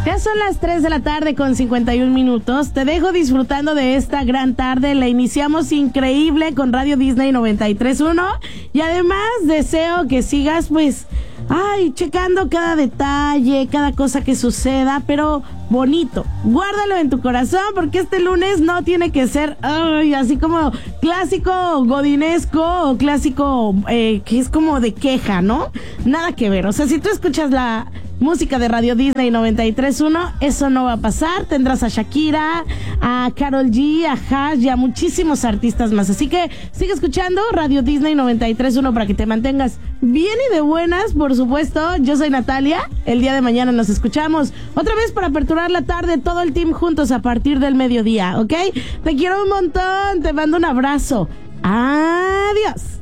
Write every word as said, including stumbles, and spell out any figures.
Ya son las tres de la tarde con cincuenta y un minutos. Te dejo disfrutando de esta gran tarde. La iniciamos increíble con Radio Disney noventa y tres punto uno. Y además deseo que sigas, pues, ay, checando cada detalle, cada cosa que suceda, pero bonito. Guárdalo en tu corazón porque este lunes no tiene que ser ay, así como clásico godinesco o clásico eh, que es como de queja, ¿no? Nada que ver. O sea, si tú escuchas la música de Radio Disney noventa y tres punto uno, eso no va a pasar. Tendrás a Shakira, a Karol G, a Hash y a muchísimos artistas más. Así que sigue escuchando Radio Disney noventa y tres punto uno para que te mantengas bien y de buenas, por supuesto. Yo soy Natalia. El día de mañana nos escuchamos otra vez para aperturar la tarde, todo el team juntos a partir del mediodía, ¿ok? Te quiero un montón. Te mando un abrazo. Adiós.